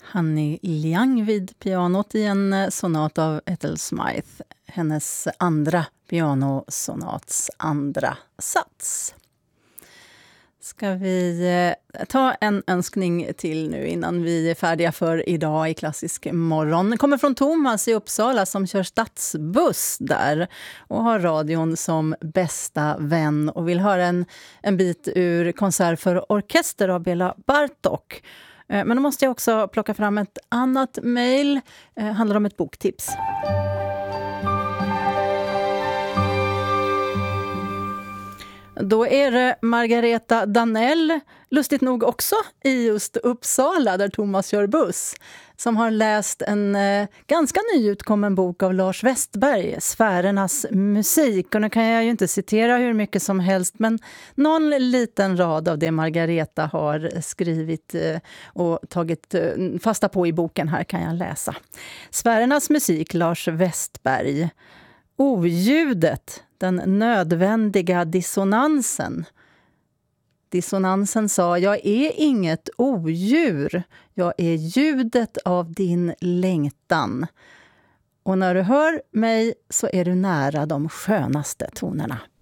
Hanni Liang vid pianot i en sonat av Ethel Smythe. Hennes andra pianosonats andra sats. Ska vi ta en önskning till nu innan vi är färdiga för idag i Klassisk morgon. Det kommer från Thomas i Uppsala som kör stadsbuss där och har radion som bästa vän och vill höra en bit ur konsert för orkester av Bela Bartok. Men då måste jag också plocka fram ett annat mejl. Handlar om ett boktips. Då är det Margareta Danell, lustigt nog också i just Uppsala där Thomas kör buss, som har läst en ganska nyutkommen bok av Lars Westberg, Sfärernas musik. Och nu kan jag ju inte citera hur mycket som helst, men någon liten rad av det Margareta har skrivit och tagit fasta på i boken här kan jag läsa. Sfärernas musik, Lars Westberg. Oljudet, den nödvändiga dissonansen. Dissonansen sa, jag är inget odjur, jag är ljudet av din längtan. Och när du hör mig så är du nära de skönaste tonerna.